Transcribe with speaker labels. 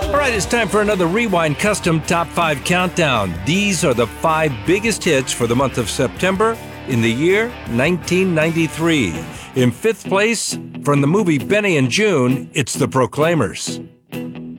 Speaker 1: All right, it's time for another Rewind Custom Top 5 Countdown. These are the 5 biggest hits for the month of September in the year 1993. In 5th place, from the movie Benny and June, it's The Proclaimers.